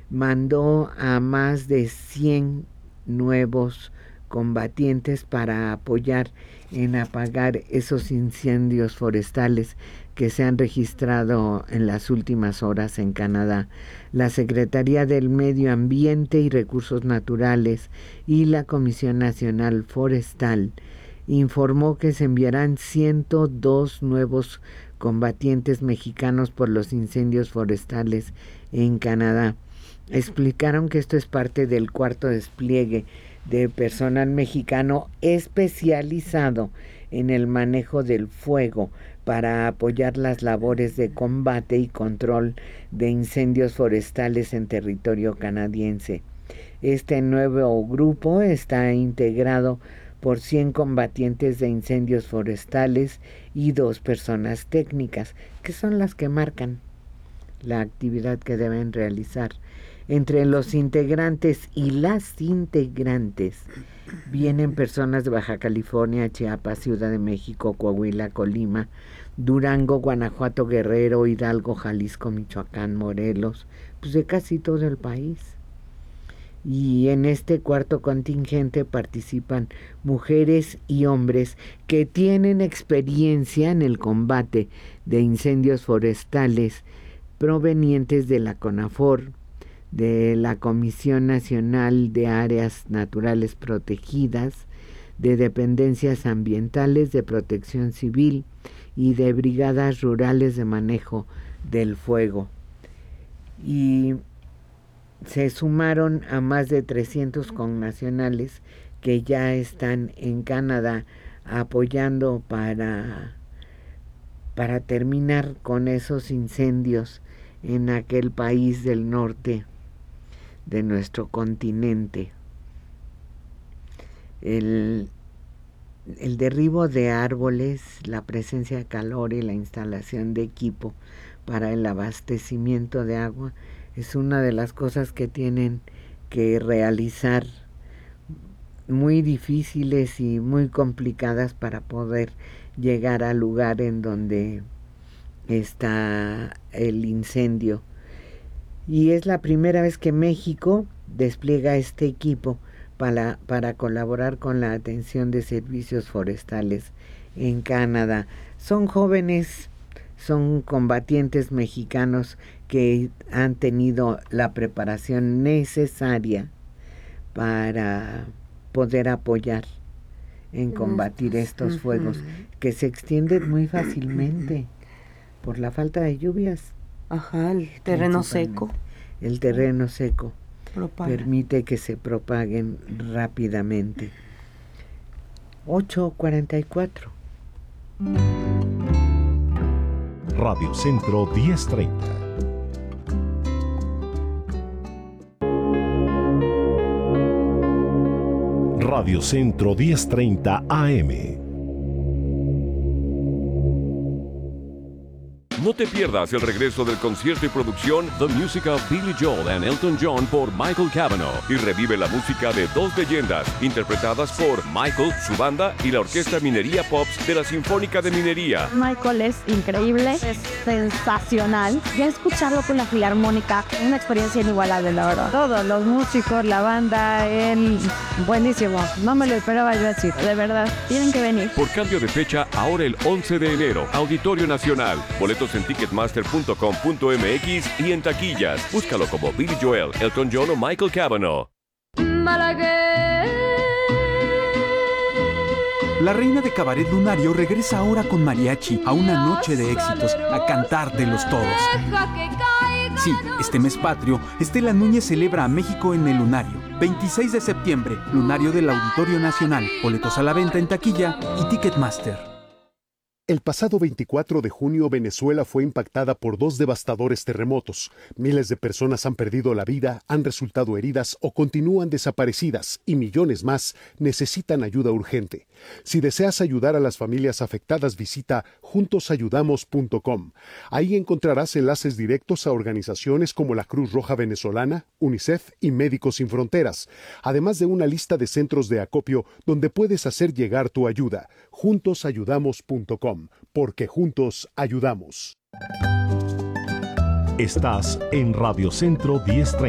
mandó a más de 100 nuevos combatientes para apoyar en apagar esos incendios forestales que se han registrado en las últimas horas en Canadá. La Secretaría del Medio Ambiente y Recursos Naturales y la Comisión Nacional Forestal informó que se enviarán 102 nuevos combatientes mexicanos por los incendios forestales en Canadá. Explicaron que esto es parte del cuarto despliegue de personal mexicano especializado en el manejo del fuego para apoyar las labores de combate y control de incendios forestales en territorio canadiense. Este nuevo grupo está integrado por 100 combatientes de incendios forestales y 2 personas técnicas, que son las que marcan la actividad que deben realizar. Entre los integrantes y las integrantes vienen personas de Baja California, Chiapas, Ciudad de México, Coahuila, Colima, Durango, Guanajuato, Guerrero, Hidalgo, Jalisco, Michoacán, Morelos, pues de casi todo el país. Y en este cuarto contingente participan mujeres y hombres que tienen experiencia en el combate de incendios forestales provenientes de la CONAFOR, de la Comisión Nacional de Áreas Naturales Protegidas, de dependencias ambientales, de protección civil y de brigadas rurales de manejo del fuego. Y se sumaron a más de 300 connacionales que ya están en Canadá apoyando para terminar con esos incendios en aquel país del norte de nuestro continente. El derribo de árboles, la presencia de calor y la instalación de equipo para el abastecimiento de agua es una de las cosas que tienen que realizar, muy difíciles y muy complicadas para poder llegar al lugar en donde está el incendio. Y es la primera vez que México despliega este equipo para colaborar con la atención de servicios forestales en Canadá. Son jóvenes, son combatientes mexicanos que han tenido la preparación necesaria para poder apoyar en combatir estos fuegos que se extienden muy fácilmente por la falta de lluvias. Ajá, el terreno seco. El terreno seco permite que se propaguen rápidamente. 8:44. Radio Centro 1030. Radio Centro 1030 AM. No te pierdas el regreso del concierto y producción The Music of Billy Joel and Elton John por Michael Cavanaugh y revive la música de dos leyendas interpretadas por Michael, su banda y la Orquesta Minería Pops de la Sinfónica de Minería. Michael es increíble, es sensacional. Ya escucharlo con la Filarmónica, una experiencia inigualable, la verdad. Todos los músicos, la banda, él, buenísimo. No me lo esperaba yo decir, de verdad. Tienen que venir. Por cambio de fecha, ahora el 11 de enero, Auditorio Nacional. Boletos en ticketmaster.com.mx y en taquillas. Búscalo como Billy Joel, Elton John o Michael Cavanaugh. La reina de Cabaret Lunario regresa ahora con mariachi a una noche de éxitos, a cantar de los todos. Sí, este mes patrio, Estela Núñez celebra a México en el Lunario. 26 de septiembre, Lunario del Auditorio Nacional. Boletos a la venta en taquilla y Ticketmaster. El pasado 24 de junio, Venezuela fue impactada por 2 devastadores terremotos. Miles de personas han perdido la vida, han resultado heridas o continúan desaparecidas y millones más necesitan ayuda urgente. Si deseas ayudar a las familias afectadas, visita juntosayudamos.com. Ahí encontrarás enlaces directos a organizaciones como la Cruz Roja Venezolana, UNICEF y Médicos Sin Fronteras, además de una lista de centros de acopio donde puedes hacer llegar tu ayuda. juntosayudamos.com. Porque juntos ayudamos. Estás en Radio Centro 1030.